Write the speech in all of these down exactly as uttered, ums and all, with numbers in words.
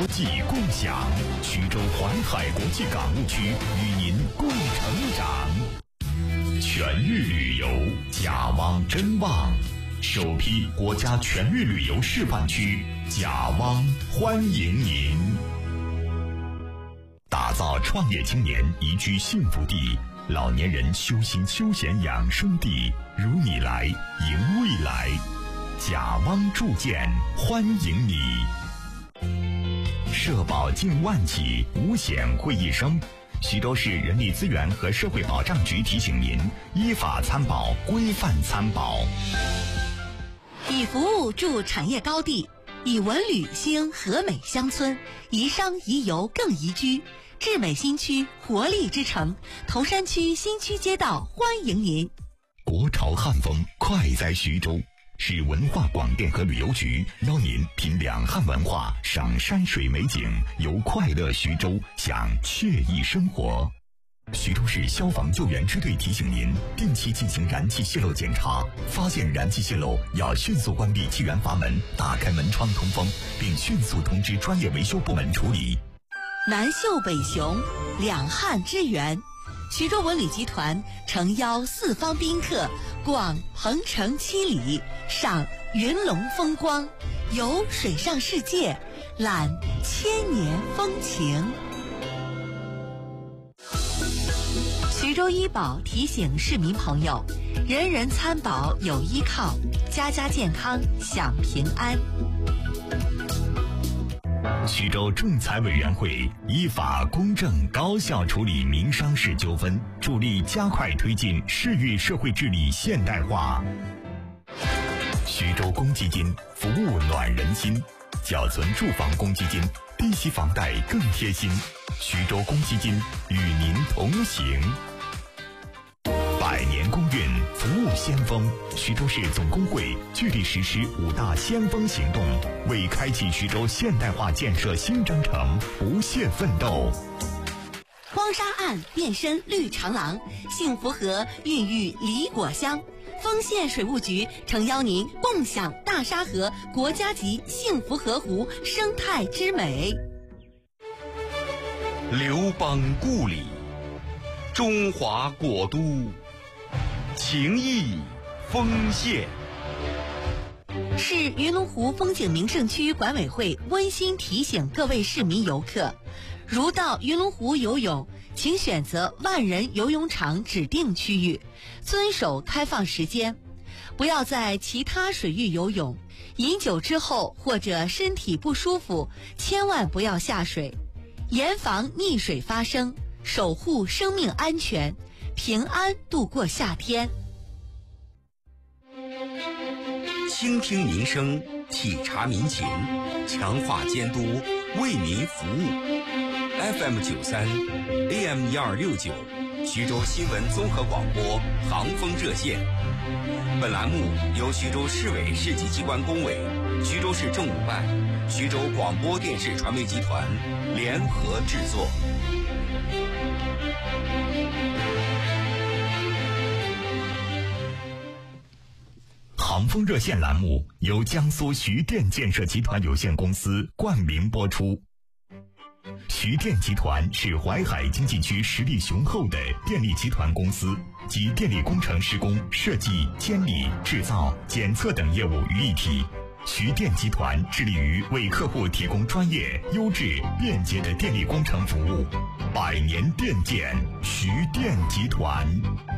际共享，徐州淮海国际港务区与您共成长。全域旅游，甲汪真旺，首批国家全域旅游示范区，甲汪欢迎您。打造创业青年宜居幸福地，老年人修心休闲养生地，如你来，迎未来。甲汪铸建欢迎你。社保近万起，五险会一生。徐州市人力资源和社会保障局提醒您：依法参保，规范参保。 以服务筑产业高地，以文旅兴和美乡村，宜商宜游更宜居。智美新区，活力之城，头山区新区街道欢迎您。 国潮汉风快在徐州。市文化广电和旅游局邀您品两汉文化，赏山水美景，游快乐徐州，享惬意生活。徐州市消防救援支队提醒您，定期进行燃气泄漏检查，发现燃气泄漏要迅速关闭气源阀门，打开门窗通风，并迅速通知专业维修部门处理。 南秀北雄，两汉之源。徐州文旅集团诚邀四方宾客逛鹏城七里，赏云龙风光，游水上世界，览千年风情。徐州医保提醒市民朋友，人人参保有依靠，家家健康享平安。 徐州仲裁委员会依法公正高效处理民商事纠纷，助力加快推进市域社会治理现代化。徐州公积金服务暖人心，缴存住房公积金，低息房贷更贴心。徐州公积金与您同行。百年公运服务先锋，徐州市总工会聚力实施五大先锋行动，为开启徐州现代化建设新征程不懈奋斗。 荒沙岸变身绿长廊，幸福河孕育梨果香。丰县水务局诚邀您共享大沙河国家级幸福河湖生态之美。 刘邦故里，中华国都，情谊丰县。 市云龙湖风景名胜区管委会温馨提醒各位市民游客，如到云龙湖游泳，请选择万人游泳场指定区域，遵守开放时间，不要在其他水域游泳。饮酒之后或者身体不舒服，千万不要下水，严防溺水发生，守护生命安全，平安度过夏天。 倾听民生，体察民情，强化监督，为民服务。F M 九三 A M 一二六九，徐州新闻综合广播航风热线。本栏目由徐州市委市级机关工委、徐州市政务办、徐州广播电视传媒集团联合制作。 航风热线栏目由江苏徐电建设集团有限公司冠名播出。徐电集团是淮海经济区实力雄厚的电力集团公司，集电力工程施工、设计、监理、制造、检测等业务于一体。徐电集团致力于为客户提供专业、优质、便捷的电力工程服务。百年电建，徐电集团。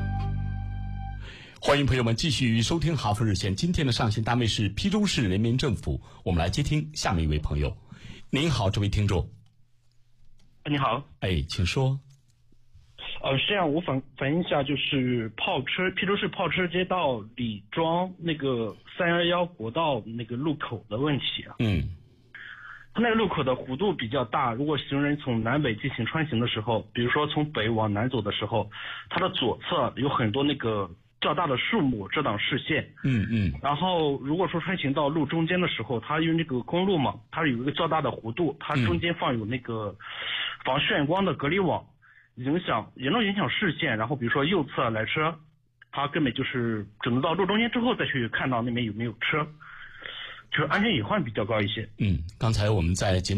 欢迎朋友们继续收听航风热线，今天的上线单位是邳州市人民政府，我们来接听下面一位朋友。您好，这位听众。 你好， 哎，请说。 呃，是这样，我反反映一下，就是炮车邳州市炮车街道李庄那个三幺幺国道那个路口的问题啊。 嗯， 它那个路口的弧度比较大，如果行人从南北进行穿行的时候，比如说从北往南走的时候，它的左侧有很多那个较大的树木遮挡视线。 嗯嗯。 然后如果说穿行到路中间的时候，它因为那个公路嘛，它有一个较大的弧度，它中间放有那个防眩光的隔离网，影响严重影响视线。然后比如说右侧来车，它根本就是只能到路中间之后再去看到那边有没有车，就是安全隐患比较高一些。 嗯，刚才我们在节目